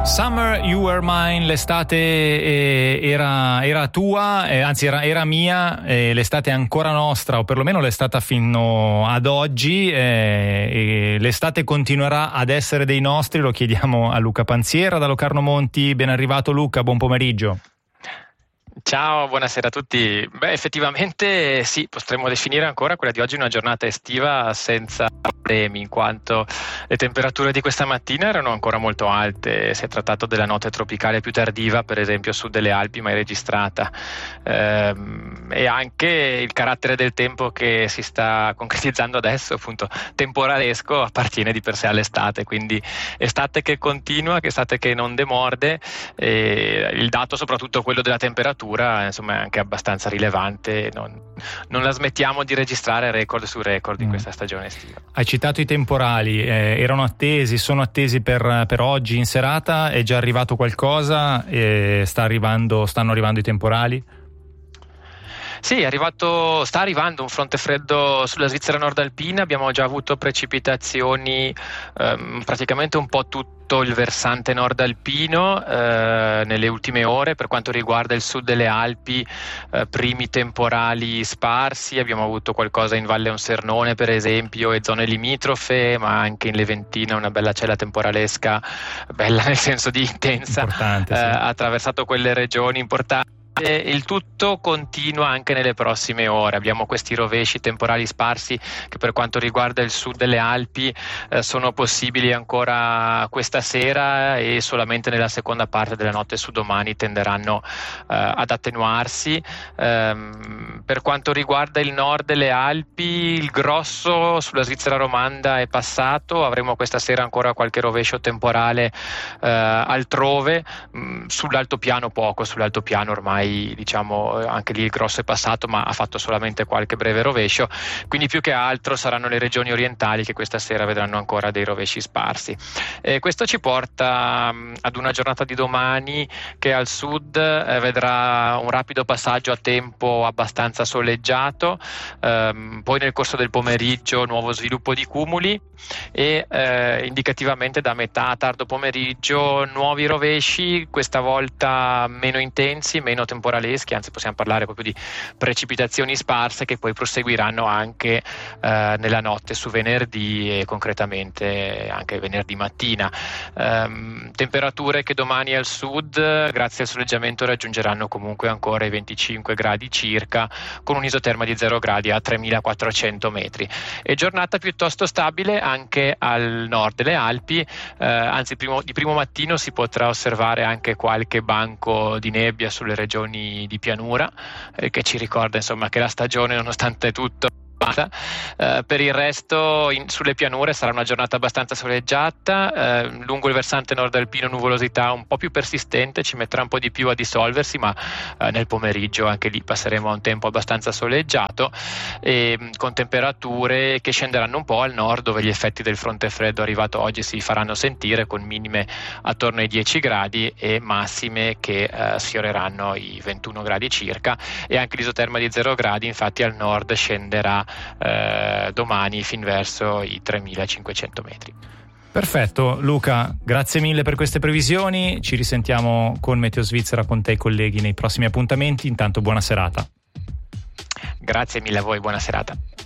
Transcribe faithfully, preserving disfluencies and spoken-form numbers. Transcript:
Summer You Were Mine, l'estate eh, era, era tua, eh, anzi era, era mia, eh, l'estate è ancora nostra, o perlomeno l'è stata fino ad oggi, eh, e l'estate continuerà ad essere dei nostri. Lo chiediamo a Luca Panziera da Locarno Monti. Ben arrivato Luca, buon pomeriggio. Ciao, buonasera a tutti. Beh, effettivamente sì, potremmo definire ancora quella di oggi una giornata estiva senza problemi, in quanto le temperature di questa mattina erano ancora molto alte. Si è trattato della notte tropicale più tardiva, per esempio a sud delle Alpi, mai registrata, ehm, e anche il carattere del tempo che si sta concretizzando adesso, appunto temporalesco, appartiene di per sé all'estate, quindi estate che continua, che estate che non demorde. E il dato, soprattutto quello della temperatura, insomma, è anche abbastanza rilevante. Non, non la smettiamo di registrare record su record in mm. questa stagione estiva. Hai citato i temporali, eh, erano attesi, sono attesi per, per oggi in serata. È già arrivato qualcosa? Eh, sta arrivando, stanno arrivando i temporali? Sì, è arrivato, sta arrivando un fronte freddo sulla Svizzera nordalpina. Abbiamo già avuto precipitazioni ehm, praticamente un po' tutto il versante nordalpino eh, nelle ultime ore. Per quanto riguarda il sud delle Alpi, eh, primi temporali sparsi, abbiamo avuto qualcosa in Valle Onsernone per esempio e zone limitrofe, ma anche in Leventina una bella cella temporalesca, bella nel senso di intensa, importante, sì. eh, ha attraversato quelle regioni importanti. Il tutto continua anche nelle prossime ore. Abbiamo questi rovesci temporali sparsi che per quanto riguarda il sud delle Alpi eh, sono possibili ancora questa sera e solamente nella seconda parte della notte su domani tenderanno eh, ad attenuarsi. Ehm, per quanto riguarda il nord delle Alpi, il grosso sulla Svizzera romanda è passato. Avremo questa sera ancora qualche rovescio temporale eh, altrove, mh, sull'altopiano poco, sull'altopiano ormai diciamo anche lì il grosso è passato, ma ha fatto solamente qualche breve rovescio, quindi più che altro saranno le regioni orientali che questa sera vedranno ancora dei rovesci sparsi. E questo ci porta um, ad una giornata di domani che al sud eh, vedrà un rapido passaggio a tempo abbastanza soleggiato, um, poi nel corso del pomeriggio nuovo sviluppo di cumuli e eh, indicativamente da metà a tardo pomeriggio nuovi rovesci, questa volta meno intensi, meno temporaleschi, anzi possiamo parlare proprio di precipitazioni sparse che poi proseguiranno anche eh, nella notte su venerdì e concretamente anche venerdì mattina. Um, temperature che domani al sud, grazie al soleggiamento, raggiungeranno comunque ancora i venticinque gradi circa, con un isoterma di zero gradi a tremilaquattrocento metri. E giornata piuttosto stabile anche al nord delle Alpi, eh, anzi primo, di primo mattino si potrà osservare anche qualche banco di nebbia sulle regioni di pianura, eh, che ci ricorda insomma che la stagione nonostante tutto Uh, per il resto in, sulle pianure sarà una giornata abbastanza soleggiata, uh, lungo il versante nord alpino nuvolosità un po' più persistente, ci metterà un po' di più a dissolversi, ma uh, nel pomeriggio anche lì passeremo a un tempo abbastanza soleggiato e um, con temperature che scenderanno un po' al nord, dove gli effetti del fronte freddo arrivato oggi si faranno sentire, con minime attorno ai dieci gradi e massime che uh, sfioreranno i ventuno gradi circa, e anche l'isoterma di zero gradi infatti al nord scenderà Eh, domani fin verso i tremilacinquecento metri. Perfetto Luca, grazie mille per queste previsioni, ci risentiamo con Meteo Svizzera, con te e i colleghi nei prossimi appuntamenti. Intanto buona serata. Grazie mille a voi, buona serata.